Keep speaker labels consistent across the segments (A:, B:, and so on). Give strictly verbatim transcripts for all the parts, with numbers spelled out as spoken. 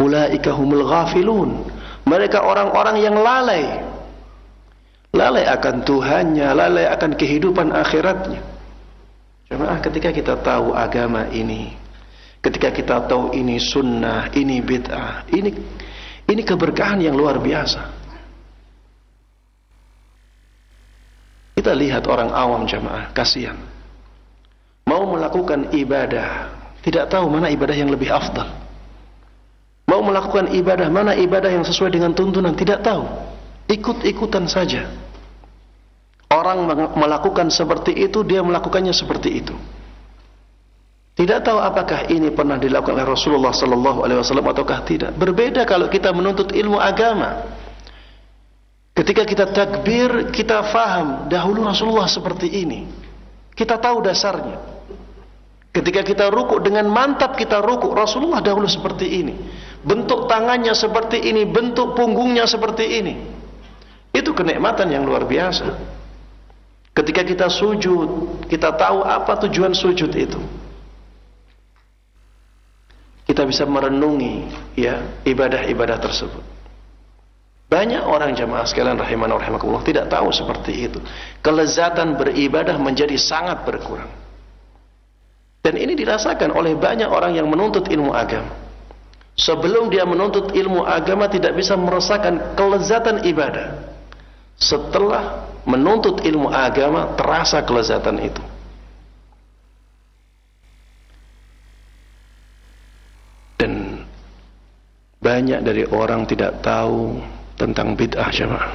A: Ulaika humul ghafilun. Mereka orang-orang yang lalai. Lalai akan Tuhannya, lalai akan kehidupan akhiratnya. Jemaah, ketika kita tahu agama ini, ketika kita tahu ini sunnah, ini bid'ah, ini ini keberkahan yang luar biasa. Kita lihat orang awam jemaah, kasihan. Mau melakukan ibadah, tidak tahu mana ibadah yang lebih afdal. Mau melakukan ibadah, mana ibadah yang sesuai dengan tuntunan, tidak tahu. Ikut-ikutan saja. Orang melakukan seperti itu, dia melakukannya seperti itu. Tidak tahu apakah ini pernah dilakukan oleh Rasulullah sallallahu alaihi wasallam ataukah tidak. Berbeda kalau kita menuntut ilmu agama. Ketika kita takbir, kita faham dahulu Rasulullah seperti ini. Kita tahu dasarnya. Ketika kita rukuk dengan mantap, kita rukuk, Rasulullah dahulu seperti ini. Bentuk tangannya seperti ini, bentuk punggungnya seperti ini. Itu kenikmatan yang luar biasa. Ketika kita sujud, kita tahu apa tujuan sujud itu. Kita bisa merenungi ya ibadah-ibadah tersebut. Banyak orang jamaah sekalian rahimana wa rahimakumullah tidak tahu seperti itu. Kelezatan beribadah menjadi sangat berkurang. Dan ini dirasakan oleh banyak orang yang menuntut ilmu agama. Sebelum dia menuntut ilmu agama tidak bisa merasakan kelezatan ibadah. Setelah menuntut ilmu agama terasa kelezatan itu. Dan banyak dari orang tidak tahu tentang bid'ah jemaah.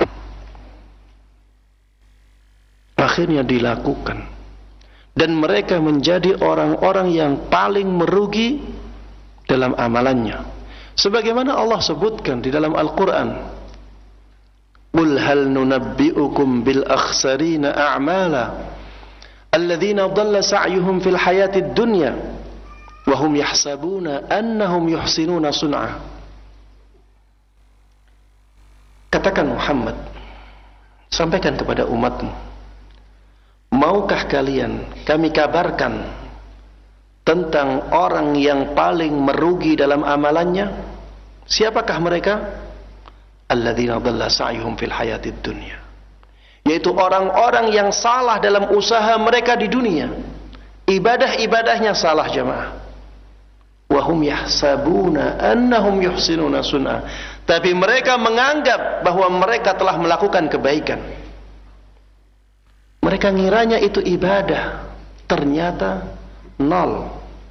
A: Akhirnya dilakukan. Dan mereka menjadi orang-orang yang paling merugi dalam amalannya. Sebagaimana Allah sebutkan di dalam Al-Quran. Qul hal nunabbi'ukum bil akhsarina a'mala alladhina dhalla sa'yuhum fil hayatid dunya wa hum yahsabuna annahum yuhsinuna sun'a. Katakan Muhammad, sampaikan kepada umatmu, maukah kalian kami kabarkan tentang orang yang paling merugi dalam amalannya? Siapakah mereka? Alladzina dhalla sa'yuhum fil hayatid dunya, yaitu orang-orang yang salah dalam usaha mereka di dunia. Ibadah-ibadahnya salah jemaah. Wa hum yahsabuna annahum yuhsinuna sun'a, tapi mereka menganggap bahwa mereka telah melakukan kebaikan. Mereka ngiranya itu ibadah, ternyata nol.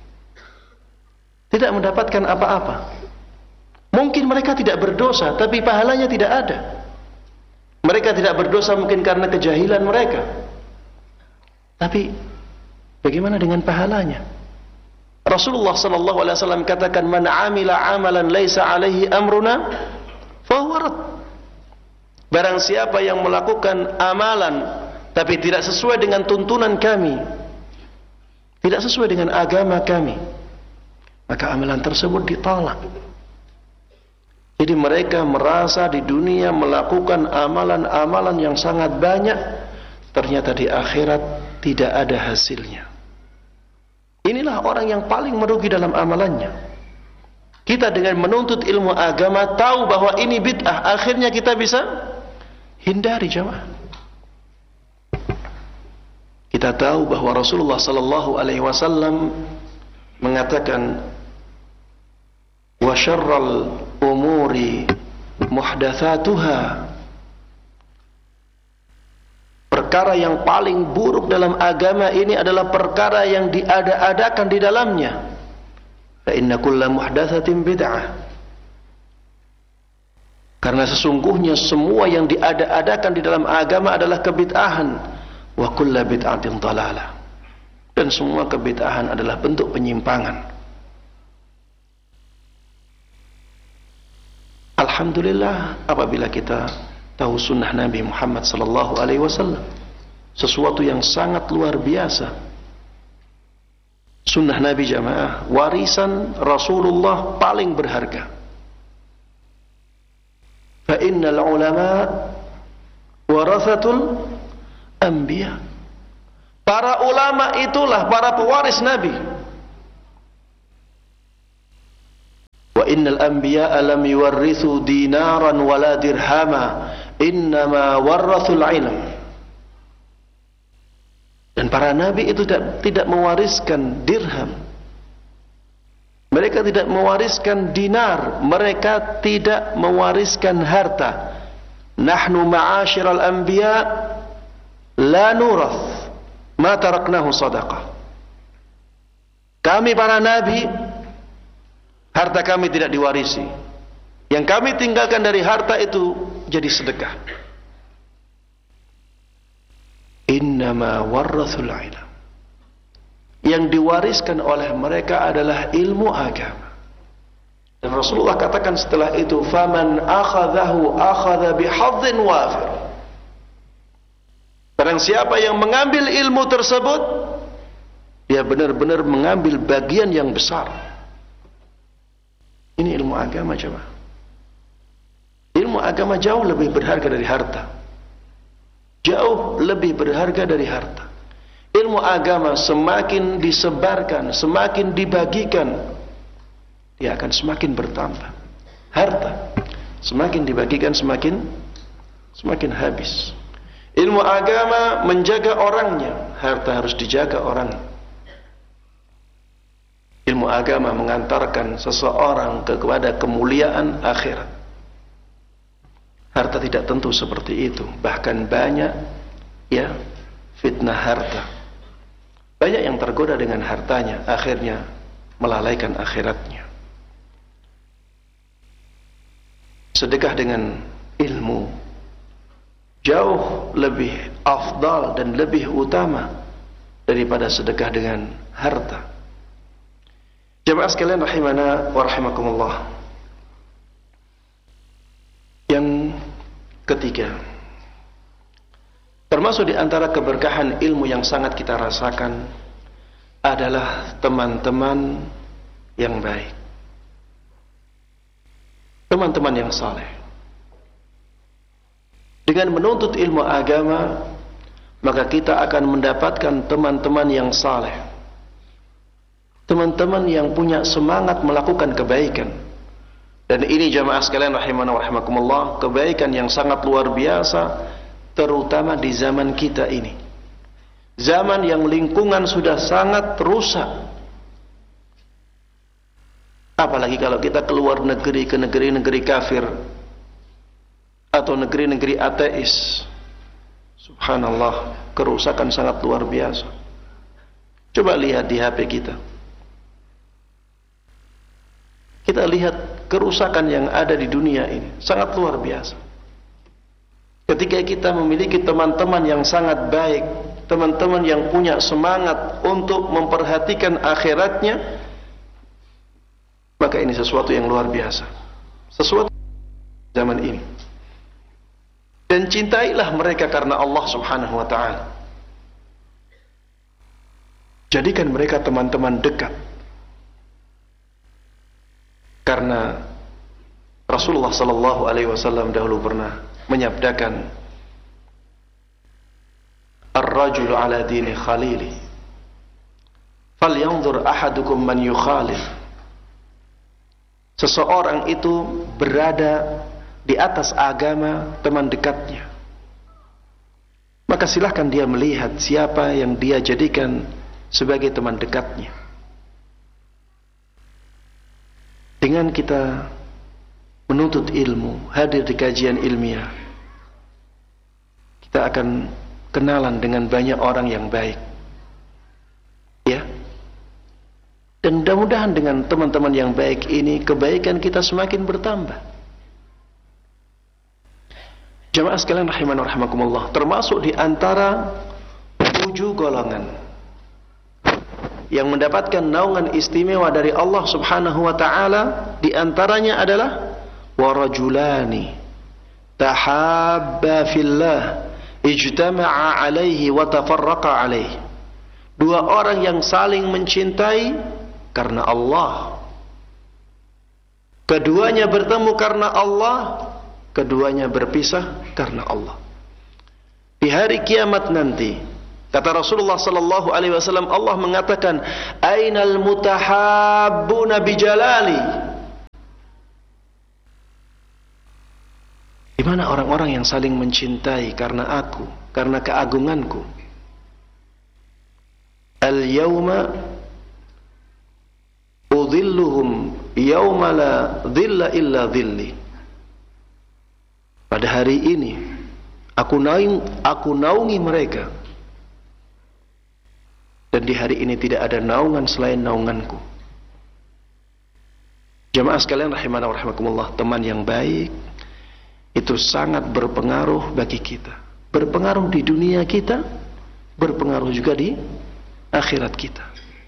A: Tidak mendapatkan apa-apa. Mungkin mereka tidak berdosa, tapi pahalanya tidak ada. Mereka tidak berdosa mungkin karena kejahilan mereka. Tapi bagaimana dengan pahalanya? Rasulullah sallallahu alaihi wasallam katakan, "Man 'amila 'amalan laisa 'alaihi amruna fahuwa rad." Barang siapa yang melakukan amalan tapi tidak sesuai dengan tuntunan kami, tidak sesuai dengan agama kami, maka amalan tersebut ditolak. Jadi mereka merasa di dunia melakukan amalan-amalan yang sangat banyak, ternyata di akhirat tidak ada hasilnya. Inilah orang yang paling merugi dalam amalannya. Kita dengan menuntut ilmu agama tahu bahwa ini bid'ah, akhirnya kita bisa hindari jemaah. Kita tahu bahwa Rasulullah sallallahu alaihi wasallam mengatakan, wa syarral umuri muhdatsatuha, perkara yang paling buruk dalam agama ini adalah perkara yang diada-adakan di dalamnya. Fa inna kulla muhdatsatin bid'ah, karena sesungguhnya semua yang diada-adakan di dalam agama adalah kebid'ahan. Wa kulla bid'atin dhalalah, dan semua kebid'ahan adalah bentuk penyimpangan. Alhamdulillah apabila kita tahu sunnah Nabi Muhammad sallallahu alaihi wasallam, sesuatu yang sangat luar biasa. Sunnah Nabi jamaah, warisan Rasulullah paling berharga. Fa innal ulama warathatul anbiya. Para ulama itulah para pewaris Nabi. Wa innal anbiya'a lam yuwarrithu dinaran wala dirhama, innama warrathul ilm. Dan para nabi itu tidak, tidak mewariskan dirham, mereka tidak mewariskan dinar, mereka tidak mewariskan harta. Nahnu ma'asyiral anbiya la nurath ma taraknahu sadaqah. Kami para nabi, harta kami tidak diwarisi. Yang kami tinggalkan dari harta itu jadi sedekah. Innama warrathul ilm. Yang diwariskan oleh mereka adalah ilmu agama. Dan Rasulullah katakan setelah itu, faman akhadhahu akhadha bihadhin wafir. Barang siapa yang mengambil ilmu tersebut, dia benar-benar mengambil bagian yang besar. Ini ilmu agama, coba. Ilmu agama jauh lebih berharga dari harta. Jauh lebih berharga dari harta. Ilmu agama semakin disebarkan, semakin dibagikan, dia akan semakin bertambah. Harta semakin dibagikan, semakin semakin habis. Ilmu agama menjaga orangnya, harta harus dijaga orang. Ilmu agama mengantarkan seseorang kepada kemuliaan akhirat. Harta tidak tentu seperti itu, bahkan banyak ya fitnah harta. Banyak yang tergoda dengan hartanya, akhirnya melalaikan akhiratnya. Sedekah dengan ilmu jauh lebih afdal dan lebih utama daripada sedekah dengan harta. Jemaah sekalian rahimana wa rahimakumullah. Yang ketiga, termasuk di antara keberkahan ilmu yang sangat kita rasakan adalah teman-teman yang baik, teman-teman yang saleh. Dengan menuntut ilmu agama, maka kita akan mendapatkan teman-teman yang saleh, teman-teman yang punya semangat melakukan kebaikan. Dan ini jamaah sekalian rahimana wa rahimakumullah, kebaikan yang sangat luar biasa, terutama di zaman kita ini, zaman yang lingkungan sudah sangat rusak. Apalagi kalau kita keluar negeri, ke negeri-negeri kafir atau negeri-negeri ateis, subhanallah, kerusakan sangat luar biasa. Coba lihat di H P kita, kita lihat kerusakan yang ada di dunia ini sangat luar biasa. Ketika kita memiliki teman-teman yang sangat baik, teman-teman yang punya semangat untuk memperhatikan akhiratnya, maka ini sesuatu yang luar biasa, sesuatu zaman ini. Dan cintailah mereka karena Allah subhanahu wa ta'ala. Jadikan mereka teman-teman dekat. Karena Rasulullah sallallahu alaihi wasallam dahulu pernah menyabdakan, ar-rajulu ala dini khalili falyanzur ahadukum man yukhalil. Seseorang itu berada di atas agama teman dekatnya, maka silahkan dia melihat siapa yang dia jadikan sebagai teman dekatnya. Dengan kita menuntut ilmu, hadir di kajian ilmiah, kita akan kenalan dengan banyak orang yang baik, ya. Dan mudah-mudahan dengan teman-teman yang baik ini, kebaikan kita semakin bertambah. Jamaah sekalian rahimana rahimakumullah, termasuk di antara tujuh golongan yang mendapatkan naungan istimewa dari Allah subhanahu wa ta'ala, di antaranya adalah warajulani tahabba fillah ijtama'a alaihi wa tafarraqa alaihi. Dua orang yang saling mencintai karena Allah, keduanya bertemu karena Allah, keduanya berpisah karena Allah. Di hari kiamat nanti, kata Rasulullah sallallahu alaihi wasallam, Allah mengatakan, ainal mutahabbuna bijalali. Bagaimana orang-orang yang saling mencintai karena aku, karena keagunganku? Al-yawma udhilluhum yawma la dhilla illa dhilli. Pada hari ini aku naung, aku naungi mereka, dan di hari ini tidak ada naungan selain naunganku. Jamaah sekalian rahimana wa rahimakumullah, teman yang baik itu sangat berpengaruh bagi kita. Berpengaruh di dunia kita, berpengaruh juga di akhirat kita.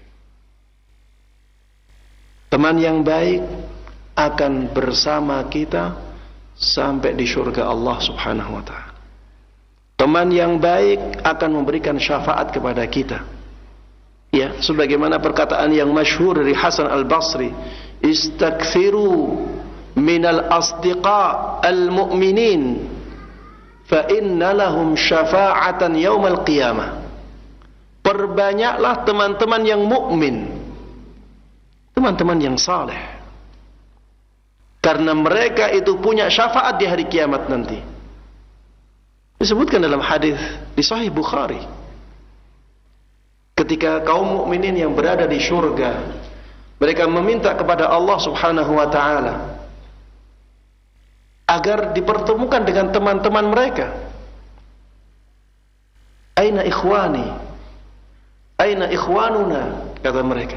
A: Teman yang baik akan bersama kita sampai di surga Allah Subhanahu wa ta'ala. Teman yang baik akan memberikan syafaat kepada kita. Ya, sebagaimana perkataan yang masyhur dari Hasan Al-Basri, istakthiru minal asdiqa al-mu'minin fa inna lahum syafa'atan yaumal qiyamah. Perbanyaklah teman-teman yang mukmin, teman-teman yang saleh, karena mereka itu punya syafaat di hari kiamat nanti. Disebutkan dalam hadis di Sahih Bukhari, ketika kaum mukminin yang berada di surga, mereka meminta kepada Allah Subhanahu wa ta'ala agar dipertemukan dengan teman-teman mereka. Aina ikhwani, aina ikhwanuna, kata mereka.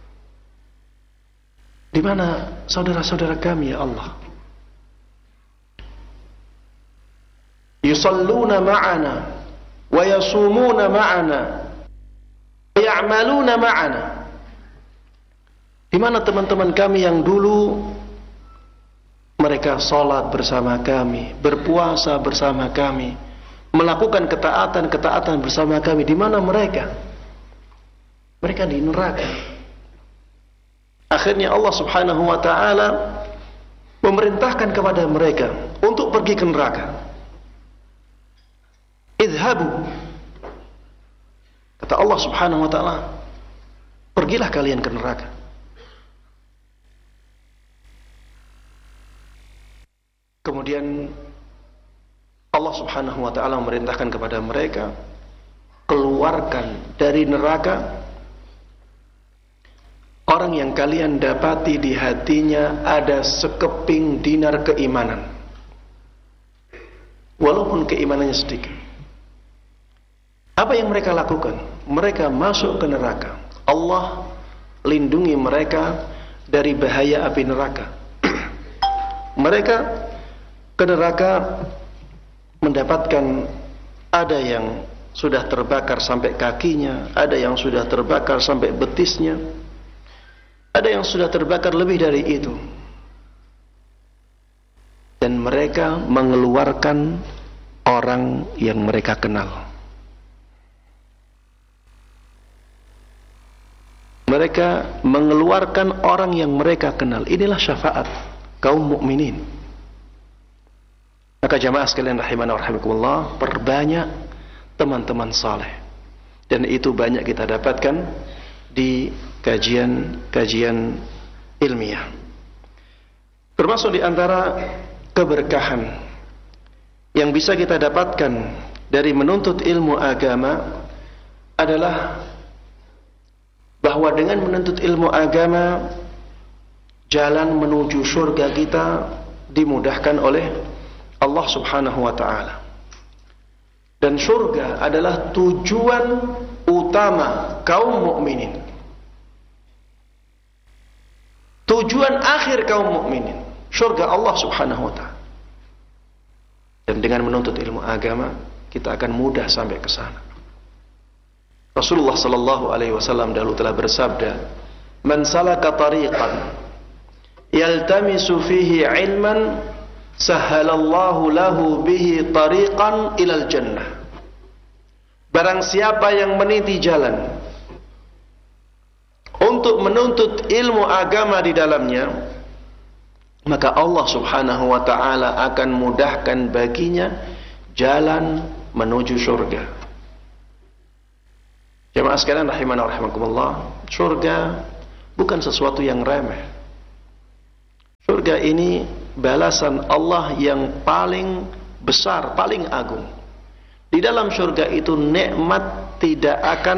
A: Di mana saudara-saudara kami ya Allah? Yusalluna ma'ana wa yasumuna ma'ana wa ya'maluna ma'ana. Di mana teman-teman kami yang dulu mereka salat bersama kami, berpuasa bersama kami, melakukan ketaatan-ketaatan bersama kami? Di mana mereka? Mereka di neraka. Akhirnya Allah Subhanahu wa ta'ala memerintahkan kepada mereka untuk pergi ke neraka. Idhabu, kata Allah Subhanahu wa ta'ala, pergilah kalian ke neraka. Kemudian Allah Subhanahu wa ta'ala memerintahkan kepada mereka, keluarkan dari neraka orang yang kalian dapati di hatinya ada sekeping dinar keimanan, walaupun keimanannya sedikit. Apa yang mereka lakukan? Mereka masuk ke neraka. Allah lindungi mereka dari bahaya api neraka. Mereka ke neraka mendapatkan, ada yang sudah terbakar sampai kakinya, ada yang sudah terbakar sampai betisnya, ada yang sudah terbakar lebih dari itu. Dan mereka mengeluarkan orang yang mereka kenal. Mereka mengeluarkan orang yang mereka kenal. Inilah syafaat kaum mukminin. Maka jamaah sekalian rahimana wa rahimakumullah, perbanyak teman-teman saleh. Dan itu banyak kita dapatkan di kajian-kajian ilmiah. Termasuk di antara keberkahan yang bisa kita dapatkan dari menuntut ilmu agama adalah bahwa dengan menuntut ilmu agama, jalan menuju surga kita dimudahkan oleh Allah Subhanahu wa ta'ala. Dan surga adalah tujuan utama kaum mukminin, tujuan akhir kaum mukminin, surga Allah Subhanahu wa ta'ala. Dan dengan menuntut ilmu agama, kita akan mudah sampai ke sana. Rasulullah sallallahu alaihi wasallam dahulu telah bersabda, "Man salaka tariqan yaltamisu fihi ilman, sahhalallahu lahu bihi tariqan ilal jannah." Barang siapa yang meniti jalan untuk menuntut ilmu agama di dalamnya, maka Allah Subhanahu wa ta'ala akan mudahkan baginya jalan menuju surga. Jemaah sekalian rahimana wa rahimakumullah, surga bukan sesuatu yang remeh. Surga ini balasan Allah yang paling besar, paling agung. Di dalam surga itu nikmat tidak akan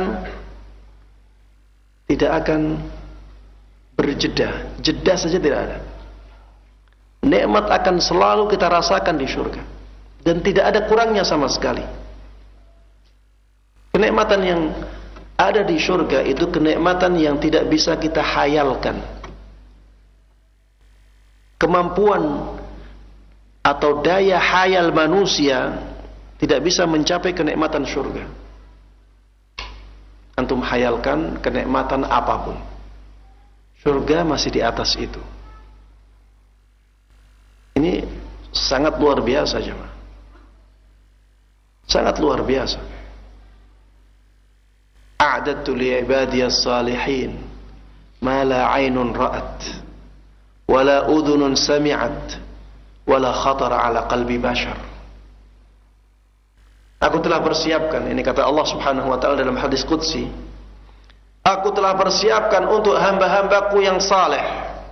A: tidak akan berjeda, jeda saja tidak ada. Nikmat akan selalu kita rasakan di surga dan tidak ada kurangnya sama sekali. Kenikmatan yang ada di surga itu kenikmatan yang tidak bisa kita hayalkan. Kemampuan atau daya hayal manusia tidak bisa mencapai kenikmatan surga. Antum hayalkan kenikmatan apapun, surga masih di atas itu. Ini sangat luar biasa, jemaah. Sangat luar biasa. A'dadtu li'ibadiyas salihin ma la 'ainun ra'at wa la udhunun sami'at wa la khatara 'ala qalbi bashar. Aku telah persiapkan, ini kata Allah Subhanahu wa taala dalam hadis qudsi, aku telah persiapkan untuk hamba-hambaku yang saleh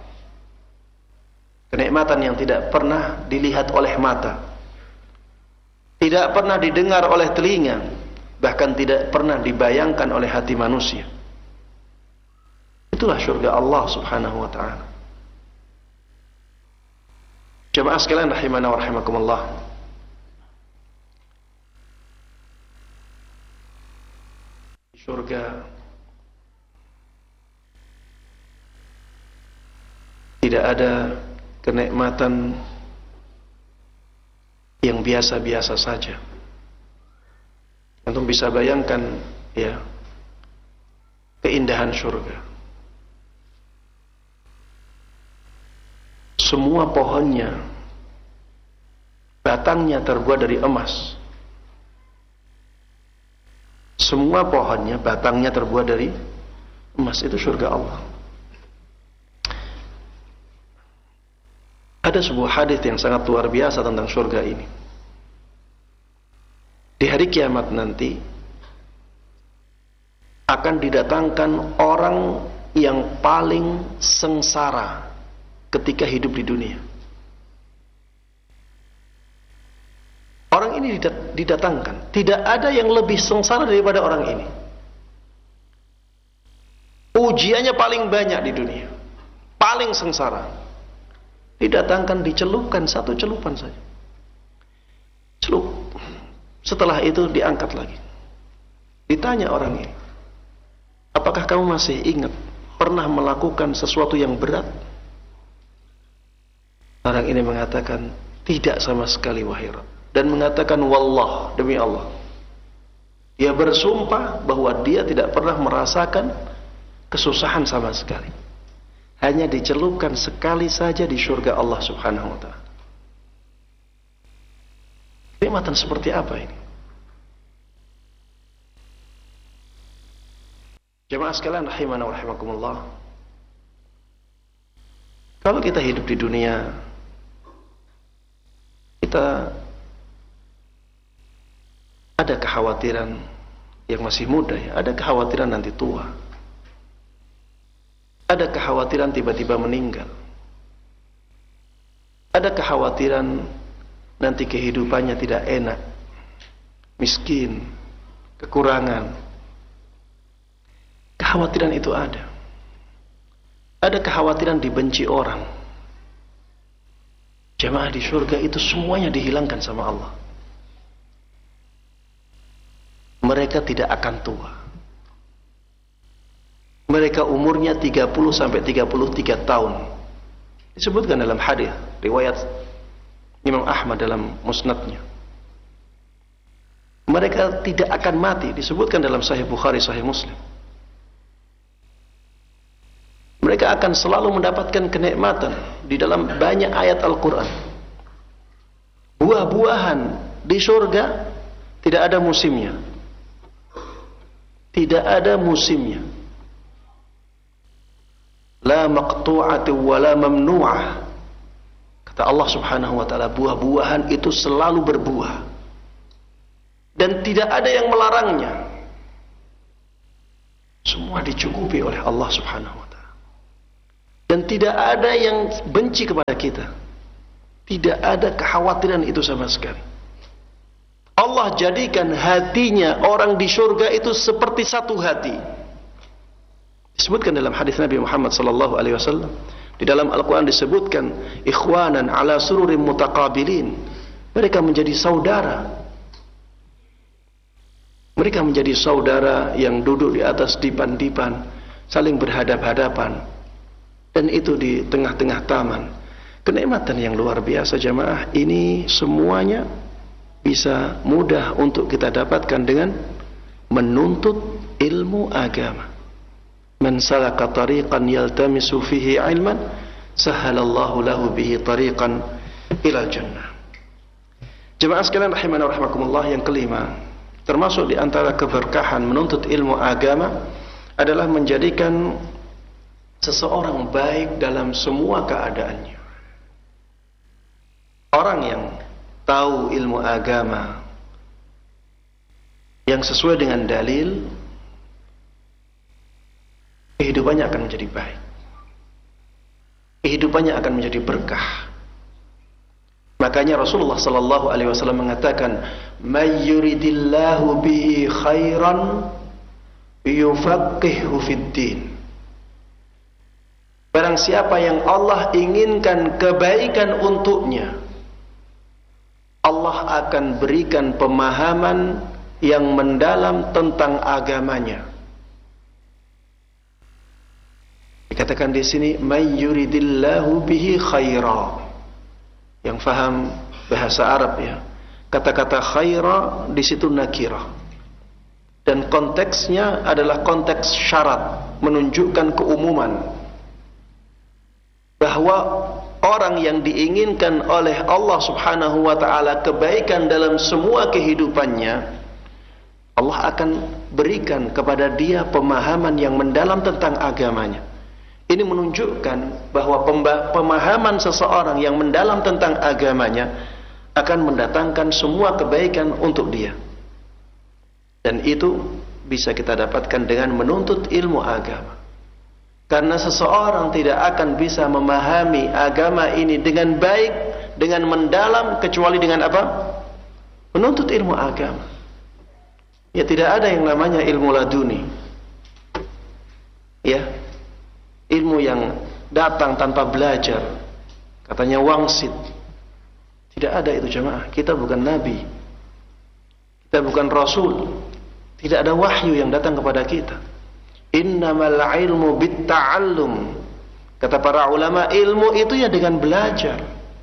A: kenikmatan yang tidak pernah dilihat oleh mata, tidak pernah didengar oleh telinga, bahkan tidak pernah dibayangkan oleh hati manusia. Itulah surga Allah Subhanahu wa taala. Jemaah sekalian rahimana wa rahimakumullah. Surga tidak ada kenikmatan yang biasa-biasa saja. Antum bisa bayangkan ya keindahan surga. Semua pohonnya, batangnya terbuat dari emas. Semua pohonnya, batangnya terbuat dari emas. Itu surga Allah. Ada sebuah hadis yang sangat luar biasa tentang surga ini. Di hari kiamat nanti akan didatangkan orang yang paling sengsara ketika hidup di dunia. Orang ini didatangkan, tidak ada yang lebih sengsara daripada orang ini. Ujiannya paling banyak di dunia, paling sengsara. Didatangkan, dicelupkan satu celupan saja, celup. Setelah itu diangkat lagi. Ditanya orang ini, apakah kamu masih ingat pernah melakukan sesuatu yang berat? Orang ini mengatakan, tidak sama sekali wahai Rabb. Dan mengatakan, wallah, demi Allah, dia bersumpah bahwa dia tidak pernah merasakan kesusahan sama sekali. Hanya dicelupkan sekali saja di surga Allah Subhanahu wa ta'ala. Kenikmatan seperti apa ini? Jemaah sekalian rahimana wa rahimakumullah. Kalau kita hidup di dunia, kita ada kekhawatiran yang masih muda ya, ada kekhawatiran nanti tua. Ada kekhawatiran tiba-tiba meninggal. Ada kekhawatiran nanti kehidupannya tidak enak, miskin, kekurangan. Kekhawatiran itu ada. Ada kekhawatiran dibenci orang. Jemaah di surga itu semuanya dihilangkan sama Allah. Mereka tidak akan tua. Mereka umurnya tiga puluh sampai tiga puluh tiga tahun. Disebutkan dalam hadis riwayat Imam Ahmad dalam musnadnya. Mereka tidak akan mati, disebutkan dalam Sahih Bukhari, Sahih Muslim. Mereka akan selalu mendapatkan kenikmatan di dalam banyak ayat Al-Quran. Buah-buahan di surga tidak ada musimnya. Tidak ada musimnya. La maqtu'ati wa la mamnu'ah. Kata Allah Subhanahu wa ta'ala, buah-buahan itu selalu berbuah dan tidak ada yang melarangnya. Semua dicukupi oleh Allah Subhanahu wa ta'ala. Dan tidak ada yang benci kepada kita. Tidak ada kekhawatiran itu sama sekali. Allah jadikan hatinya orang di surga itu seperti satu hati. Disebutkan dalam hadis Nabi Muhammad sallallahu alaihi wasallam. Di dalam Al-Quran disebutkan, ikhwanan ala sururin mutaqabilin. Mereka menjadi saudara. Mereka menjadi saudara yang duduk di atas dipan-dipan, saling berhadap-hadapan. Dan itu di tengah-tengah taman. Kenikmatan yang luar biasa jamaah. Ini semuanya bisa mudah untuk kita dapatkan dengan menuntut ilmu agama. Man salaka tariqan yaltamisu fihi ilman sahalallahu lahu bihi tariqan ilal jannah. Jemaah sekalian rahimana wa rahimakumullah, yang kelima, termasuk di antara keberkahan menuntut ilmu agama adalah menjadikan seseorang baik dalam semua keadaannya. Orang yang tahu ilmu agama yang sesuai dengan dalil, kehidupannya akan menjadi baik. Kehidupannya akan menjadi berkah. Makanya Rasulullah sallallahu alaihi wasallam mengatakan, "May yuridillahu bihi khairan yufaqihuhu fid-din." Barang siapa yang Allah inginkan kebaikan untuknya, Allah akan berikan pemahaman yang mendalam tentang agamanya. Dikatakan di sini, "May yuridillahu bihi khaira." Yang faham bahasa Arab ya, kata-kata khaira di situ nakirah, dan konteksnya adalah konteks syarat, menunjukkan keumuman bahwa orang yang diinginkan oleh Allah Subhanahu wa taala kebaikan dalam semua kehidupannya, Allah akan berikan kepada dia pemahaman yang mendalam tentang agamanya. Ini menunjukkan bahwa pemahaman seseorang yang mendalam tentang agamanya akan mendatangkan semua kebaikan untuk dia. Dan itu bisa kita dapatkan dengan menuntut ilmu agama. Karena seseorang tidak akan bisa memahami agama ini dengan baik, dengan mendalam, kecuali dengan apa? Menuntut ilmu agama. Ya, tidak ada yang namanya ilmu laduni. Ya, ilmu yang datang tanpa belajar, katanya wangsit. Tidak ada itu jemaah. Kita bukan nabi, kita bukan rasul. Tidak ada wahyu yang datang kepada kita. Innamal ilmu bitta'allum. Kata para ulama, ilmu itu ya dengan belajar,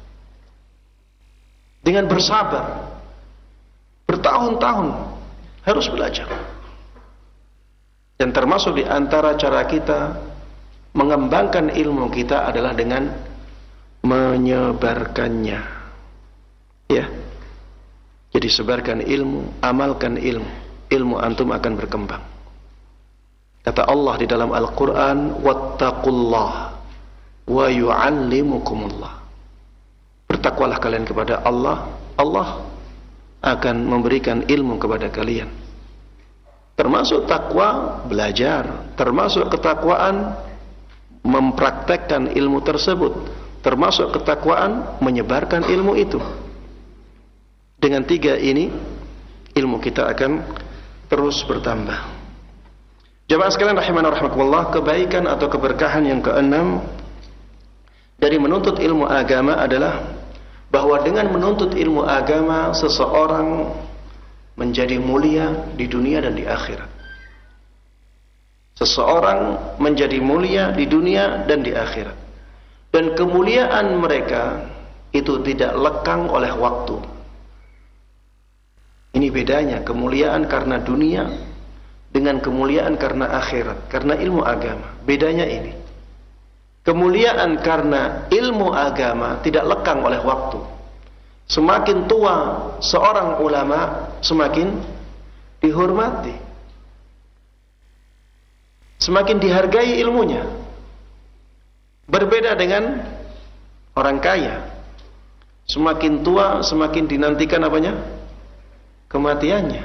A: dengan bersabar, bertahun-tahun harus belajar. Dan termasuk di antara cara kita mengembangkan ilmu kita adalah dengan menyebarkannya. Ya. Jadi sebarkan ilmu, amalkan ilmu. Ilmu antum akan berkembang. Kata Allah di dalam Al-Qur'an, "Wattaqullah wa yu'allimukumullah." Bertakwalah kalian kepada Allah, Allah akan memberikan ilmu kepada kalian. Termasuk takwa belajar, termasuk ketakwaan mempraktekkan ilmu tersebut, termasuk ketakwaan menyebarkan ilmu itu. Dengan tiga ini ilmu kita akan terus bertambah. Jemaah sekalian rahimana rahimakumullah, kebaikan atau keberkahan yang keenam dari menuntut ilmu agama adalah bahwa dengan menuntut ilmu agama seseorang menjadi mulia di dunia dan di akhirat. Seseorang menjadi mulia di dunia dan di akhirat. Dan kemuliaan mereka itu tidak lekang oleh waktu. Ini bedanya kemuliaan karena dunia dengan kemuliaan karena akhirat, karena ilmu agama. Bedanya ini. Kemuliaan karena ilmu agama tidak lekang oleh waktu. Semakin tua seorang ulama, semakin dihormati, semakin dihargai ilmunya. Berbeda dengan orang kaya. Semakin tua, semakin dinantikan apanya? Kematiannya.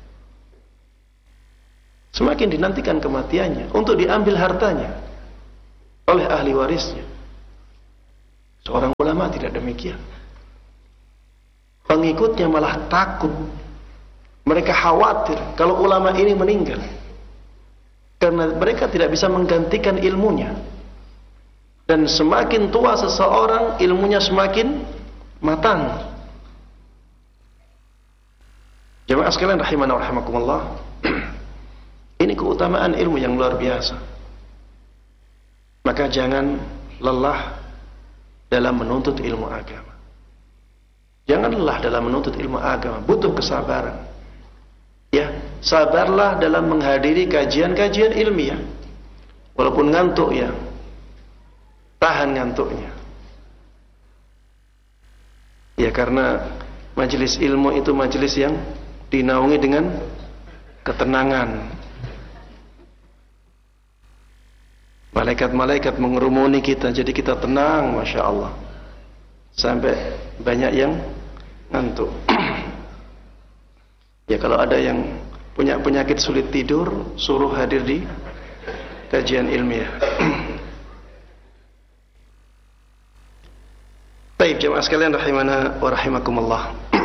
A: Semakin dinantikan kematiannya untuk diambil hartanya oleh ahli warisnya. Seorang ulama tidak demikian. pengikutnya malah takut. Mereka khawatir kalau ulama ini meninggal, karena mereka tidak bisa menggantikan ilmunya. Dan semakin tua seseorang, ilmunya semakin matang. Jemaah sekalian rahimana wa rahimakumullah, ini keutamaan ilmu yang luar biasa. Maka jangan lelah dalam menuntut ilmu agama. Jangan lelah dalam menuntut ilmu agama, butuh kesabaran. Ya, sabarlah dalam menghadiri kajian-kajian ilmiah. Walaupun ngantuk ya, tahan ngantuknya. Ya, karena majelis ilmu itu majelis yang dinaungi dengan ketenangan. Malaikat-malaikat mengerumuni kita, jadi kita tenang, Masya Allah. Sampai banyak yang ngantuk. Ya, kalau ada yang punya penyakit sulit tidur, suruh hadir di kajian ilmiah. Baik, jemaah sekalian rahimana wa rahimakumullah.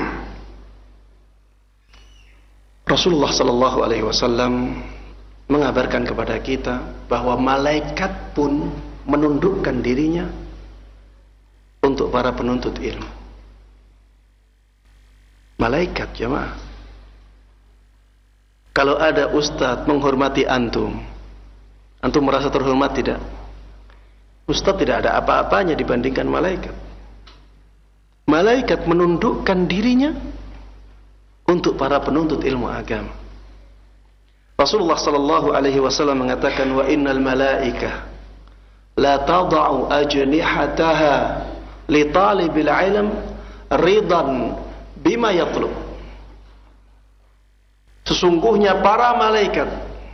A: Rasulullah sallallahu alaihi wasallam mengabarkan kepada kita bahwa malaikat pun menundukkan dirinya untuk para penuntut ilmu. Malaikat, jemaah. Kalau ada ustadz menghormati antum, antum merasa terhormat tidak? Ustadz tidak ada apa-apanya dibandingkan malaikat. Malaikat menundukkan dirinya untuk para penuntut ilmu agama. Rasulullah sallallahu alaihi wasallam mengatakan, wa innal malaikah la tada'u ajnihataha li talibil ilm ridan bima yatlub. Sesungguhnya para malaikat,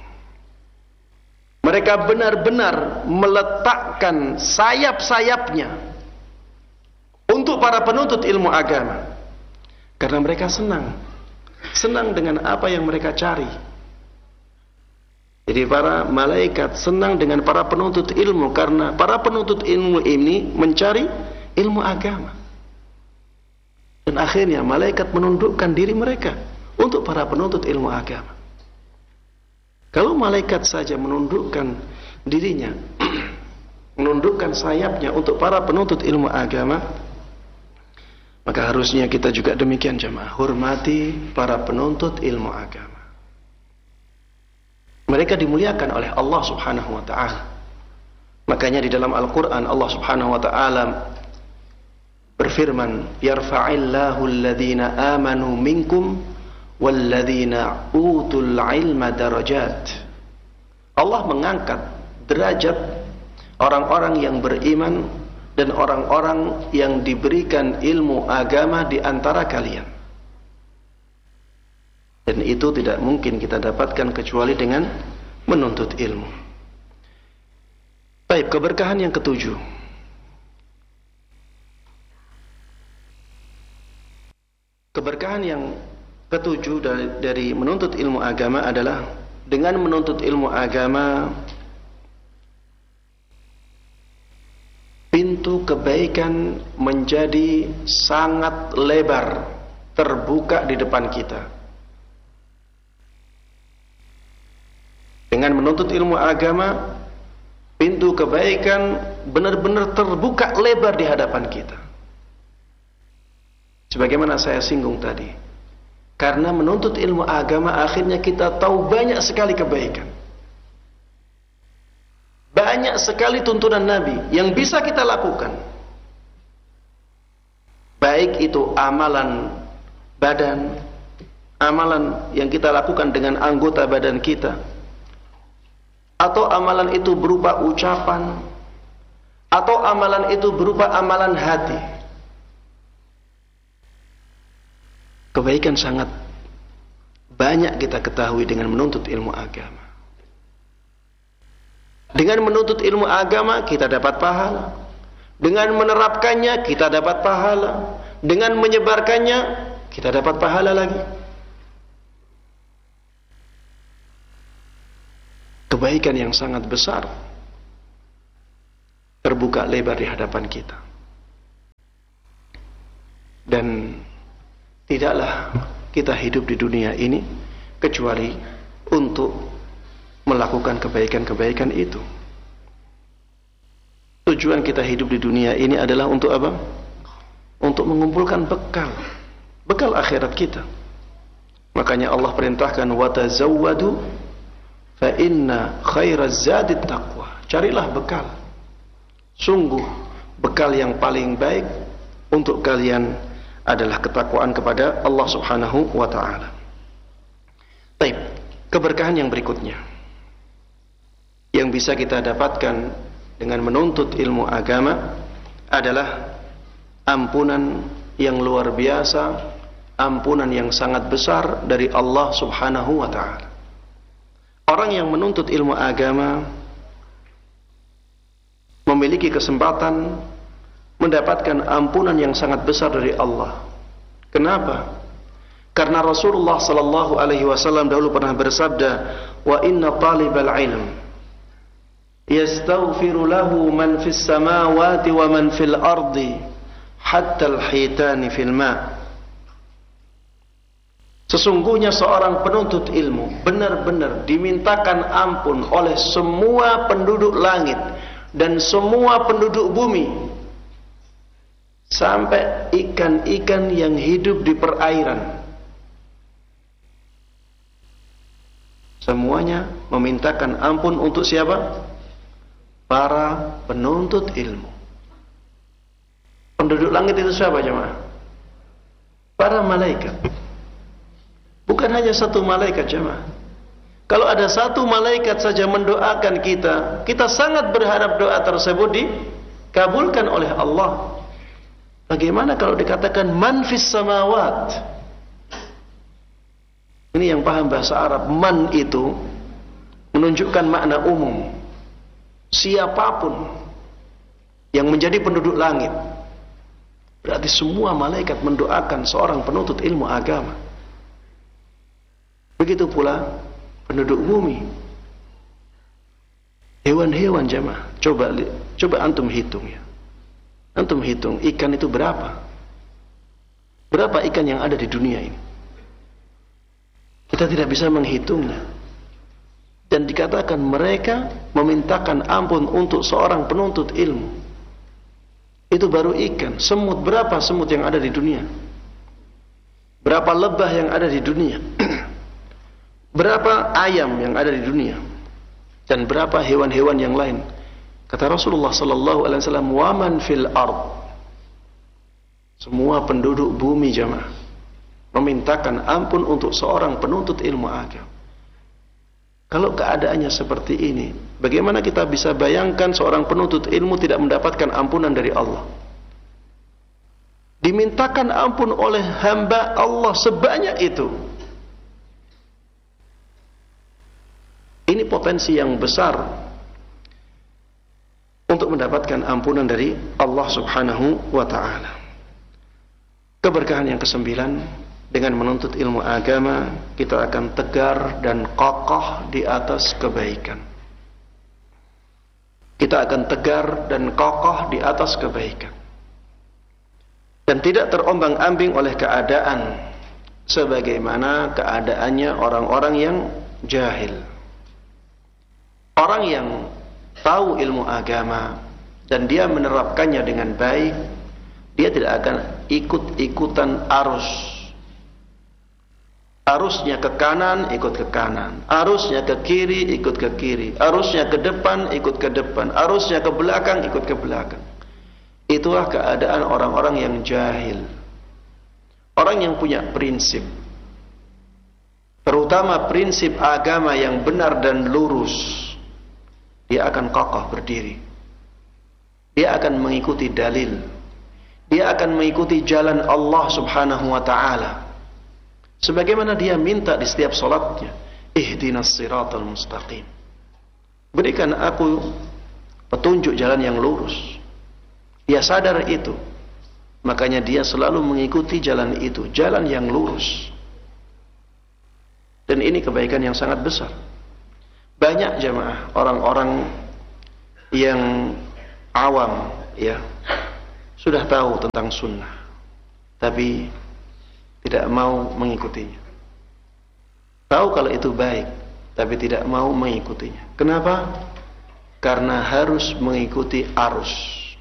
A: mereka benar-benar meletakkan sayap-sayapnya untuk para penuntut ilmu agama, karena mereka senang senang dengan apa yang mereka cari. Jadi para malaikat senang dengan para penuntut ilmu, karena para penuntut ilmu ini mencari ilmu agama. Dan akhirnya malaikat menundukkan diri mereka untuk para penuntut ilmu agama. Kalau malaikat saja menundukkan dirinya, menundukkan sayapnya untuk para penuntut ilmu agama, maka harusnya kita juga demikian, jemaah. Hormati para penuntut ilmu agama. Mereka dimuliakan oleh Allah subhanahu wa ta'ala. Makanya di dalam Al-Quran Allah subhanahu wa ta'ala berfirman, yarfa'illahu alladhina amanu minkum walladzina utul ilma darajat. Allah mengangkat derajat orang-orang yang beriman dan orang-orang yang diberikan ilmu agama di antara kalian. Dan itu tidak mungkin kita dapatkan kecuali dengan menuntut ilmu. Baik, keberkahan yang ketujuh. Keberkahan yang ketujuh dari, dari menuntut ilmu agama adalah dengan menuntut ilmu agama pintu kebaikan menjadi sangat lebar, terbuka di depan kita. Dengan menuntut ilmu agama, pintu kebaikan benar-benar terbuka lebar di hadapan kita. Sebagaimana saya singgung tadi, karena menuntut ilmu agama akhirnya kita tahu banyak sekali kebaikan. Banyak sekali tuntunan Nabi yang bisa kita lakukan. Baik itu amalan badan, amalan yang kita lakukan dengan anggota badan kita, atau amalan itu berupa ucapan, atau amalan itu berupa amalan hati. Kebaikan sangat banyak kita ketahui dengan menuntut ilmu agama. Dengan menuntut ilmu agama kita dapat pahala. Dengan menerapkannya kita dapat pahala. Dengan menyebarkannya kita dapat pahala lagi. Kebaikan yang sangat besar terbuka lebar di hadapan kita. Dan tidaklah kita hidup di dunia ini kecuali untuk melakukan kebaikan-kebaikan itu. Tujuan kita hidup di dunia ini adalah untuk apa? Untuk mengumpulkan bekal, bekal akhirat kita. Makanya Allah perintahkan watazawwadu fa inna khairaz zadit taqwa. Carilah bekal. Sungguh bekal yang paling baik untuk kalian adalah ketakwaan kepada Allah Subhanahu wa taala. Baik, keberkahan yang berikutnya yang bisa kita dapatkan dengan menuntut ilmu agama adalah ampunan yang luar biasa, ampunan yang sangat besar dari Allah Subhanahu wa taala. Orang yang menuntut ilmu agama memiliki kesempatan mendapatkan ampunan yang sangat besar dari Allah. Kenapa? Karena Rasulullah sallallahu alaihi wasallam dahulu pernah bersabda, "Wa inna talibal ilm yastaghfiru lahu man fis samawati wa man fil ardi hatta al-hitani fil ma'." Sesungguhnya seorang penuntut ilmu benar-benar dimintakan ampun oleh semua penduduk langit dan semua penduduk bumi, sampai ikan-ikan yang hidup di perairan. Semuanya memintakan ampun untuk siapa? Para penuntut ilmu. Penduduk langit itu siapa jemaah? Para malaikat. Bukan hanya satu malaikat jemaah. Kalau ada satu malaikat saja mendoakan kita, kita sangat berharap doa tersebut dikabulkan oleh Allah. Bagaimana kalau dikatakan man fis samawat? Ini yang paham bahasa Arab. Man itu menunjukkan makna umum. Siapapun yang menjadi penduduk langit. Berarti semua malaikat mendoakan seorang penuntut ilmu agama. Begitu pula penduduk bumi, hewan-hewan jemaah. Coba coba antum hitung ya. Antum hitung ikan itu berapa? Berapa ikan yang ada di dunia ini? Kita tidak bisa menghitungnya. Dan dikatakan mereka memintakan ampun untuk seorang penuntut ilmu. Itu baru ikan. Semut, berapa semut yang ada di dunia? Berapa lebah yang ada di dunia? Berapa ayam yang ada di dunia? Dan berapa hewan-hewan yang lain? Kata Rasulullah sallallahu alaihi wasallam, "Wa man fil ard." Semua penduduk bumi jemaah memintakan ampun untuk seorang penuntut ilmu agama. Kalau keadaannya seperti ini, bagaimana kita bisa bayangkan seorang penuntut ilmu tidak mendapatkan ampunan dari Allah? Dimintakan ampun oleh hamba Allah sebanyak itu. Ini potensi yang besar untuk mendapatkan ampunan dari Allah Subhanahu wa ta'ala. Keberkahan yang kesembilan, dengan menuntut ilmu agama kita akan tegar dan kokoh di atas kebaikan. Kita akan tegar dan kokoh di atas kebaikan, dan tidak terombang-ambing oleh keadaan sebagaimana keadaannya orang-orang yang jahil. Orang yang tahu ilmu agama dan dia menerapkannya dengan baik, dia tidak akan ikut-ikutan arus. Arusnya ke kanan, ikut ke kanan. Arusnya ke kiri, ikut ke kiri. Arusnya ke depan, ikut ke depan. Arusnya ke belakang, ikut ke belakang. Itulah keadaan orang-orang yang jahil. Orang yang punya prinsip, terutama prinsip agama yang benar dan lurus, dia akan kokoh berdiri. Dia akan mengikuti dalil. Dia akan mengikuti jalan Allah Subhanahu wa ta'ala. Sebagaimana dia minta di setiap salatnya, ihdinas siratal mustaqim. Berikan aku petunjuk jalan yang lurus. Dia sadar itu. Makanya dia selalu mengikuti jalan itu, jalan yang lurus. Dan ini kebaikan yang sangat besar. Banyak jemaah orang-orang yang awam ya, sudah tahu tentang sunnah, tapi tidak mau mengikutinya. Tahu kalau itu baik, tapi tidak mau mengikutinya. Kenapa? Karena harus mengikuti arus.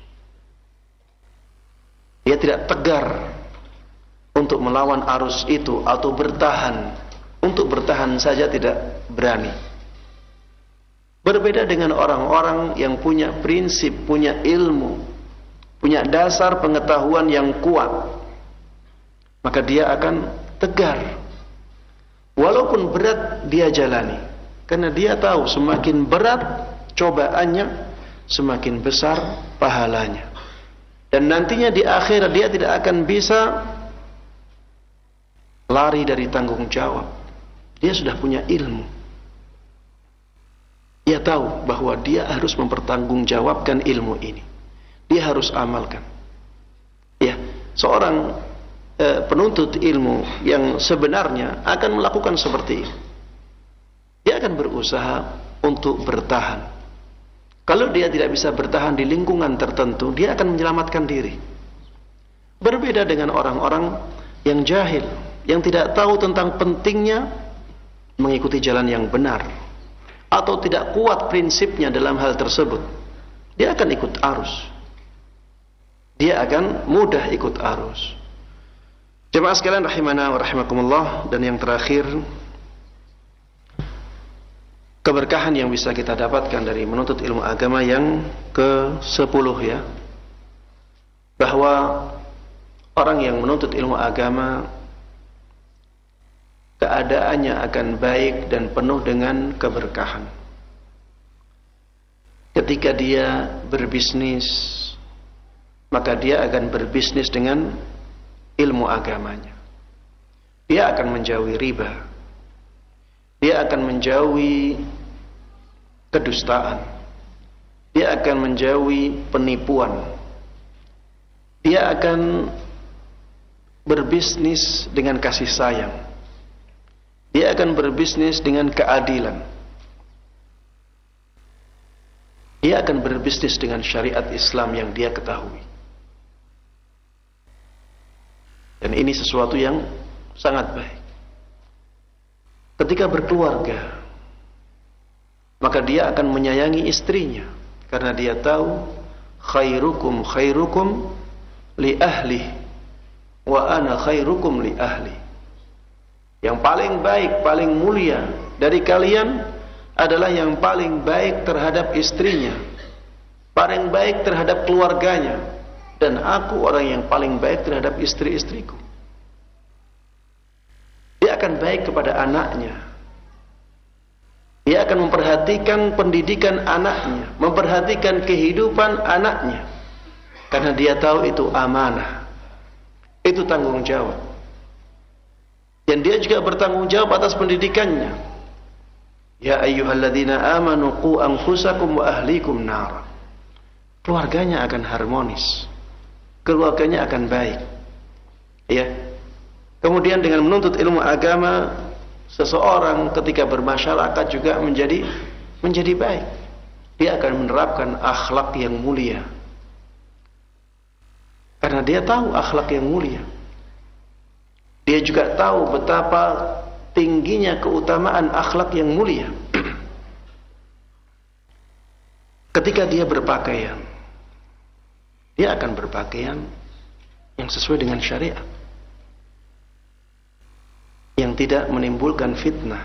A: Dia tidak tegar untuk melawan arus itu atau bertahan. Untuk bertahan saja tidak berani. Berbeda dengan orang-orang yang punya prinsip, punya ilmu, punya dasar pengetahuan yang kuat. Maka dia akan tegar. Walaupun berat dia jalani. Karena dia tahu semakin berat cobaannya, semakin besar pahalanya. Dan nantinya di akhirat dia tidak akan bisa lari dari tanggung jawab. Dia sudah punya ilmu. Dia tahu bahwa dia harus mempertanggungjawabkan ilmu ini. Dia harus amalkan. Ya, seorang e, penuntut ilmu yang sebenarnya akan melakukan seperti ini. Dia akan berusaha untuk bertahan. Kalau dia tidak bisa bertahan di lingkungan tertentu, dia akan menyelamatkan diri. Berbeda dengan orang-orang yang jahil, yang tidak tahu tentang pentingnya mengikuti jalan yang benar, atau tidak kuat prinsipnya dalam hal tersebut. Dia akan ikut arus. Dia akan mudah ikut arus. Jemaah sekalian rahimana wa rahimakumullah, dan yang terakhir, keberkahan yang bisa kita dapatkan dari menuntut ilmu agama yang ke sepuluh, ya, bahwa orang yang menuntut ilmu agama keadaannya akan baik dan penuh dengan keberkahan. Ketika dia berbisnis, maka dia akan berbisnis dengan ilmu agamanya. Dia akan menjauhi riba. Dia akan menjauhi kedustaan. Dia akan menjauhi penipuan. Dia akan berbisnis dengan kasih sayang. Dia akan berbisnis dengan keadilan. Dia akan berbisnis dengan syariat Islam yang dia ketahui. Dan ini sesuatu yang sangat baik. Ketika berkeluarga, maka dia akan menyayangi istrinya, karena dia tahu khairukum khairukum li ahli wa ana khairukum li ahli. Yang paling baik, paling mulia dari kalian adalah yang paling baik terhadap istrinya, paling baik terhadap keluarganya, dan aku orang yang paling baik terhadap istri-istriku. Dia akan baik kepada anaknya. Dia akan memperhatikan pendidikan anaknya, memperhatikan kehidupan anaknya, karena dia tahu itu amanah, itu tanggung jawab. Dan dia juga bertanggung jawab atas pendidikannya. Ya ayyuhalladzina amanu qu anfusakum wa ahlikum nar. Keluarganya akan harmonis, keluarganya akan baik. Ya. Kemudian dengan menuntut ilmu agama, seseorang ketika bermasyarakat juga menjadi menjadi baik. Dia akan menerapkan akhlak yang mulia, karena dia tahu akhlak yang mulia. Dia juga tahu betapa tingginya keutamaan akhlak yang mulia. Ketika dia berpakaian, dia akan berpakaian yang sesuai dengan syariat, yang tidak menimbulkan fitnah.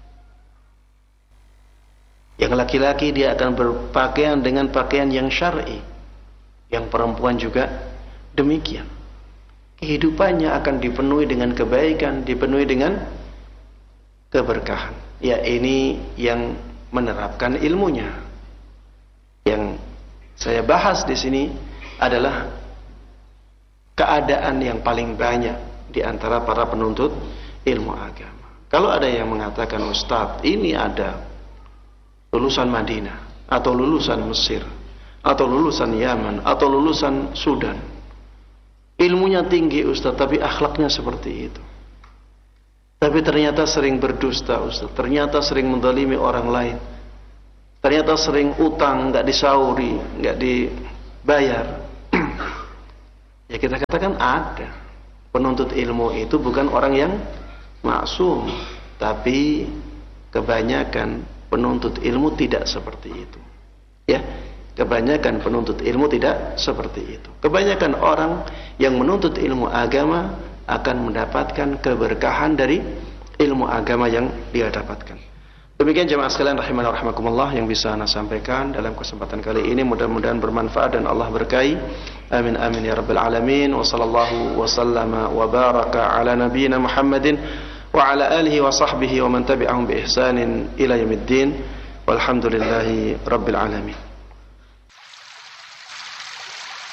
A: Yang laki-laki dia akan berpakaian dengan pakaian yang syar'i. Yang perempuan juga demikian. Kehidupannya akan dipenuhi dengan kebaikan, dipenuhi dengan keberkahan. Ya, ini yang menerapkan ilmunya. Yang saya bahas di sini adalah keadaan yang paling banyak di antara para penuntut ilmu agama. Kalau ada yang mengatakan, Ustadz, ini ada lulusan Madinah, atau lulusan Mesir, atau lulusan Yaman, atau lulusan Sudan, ilmunya tinggi Ustadz, tapi akhlaknya seperti itu. Tapi ternyata sering berdusta Ustadz, ternyata sering menzalimi orang lain, ternyata sering utang, nggak disauri, nggak dibayar. Ya kita katakan ada. penuntut ilmu itu bukan orang yang maksum, tapi kebanyakan penuntut ilmu tidak seperti itu. Ya, kebanyakan penuntut ilmu tidak seperti itu. Kebanyakan orang yang menuntut ilmu agama akan mendapatkan keberkahan dari ilmu agama yang dia dapatkan. Demikian jemaah sekalian rahimana rahimakumullah yang bisa ana sampaikan dalam kesempatan kali ini, mudah-mudahan bermanfaat dan Allah berkahi. Amin amin ya rabbal alamin. Wa sallallahu wa sallama wa baraka ala nabiyyina Muhammadin wa ala alihi wa sahbihi wa man tabi'ahum bi ihsanin ila yaumiddin. Walhamdulillahi rabbil alamin.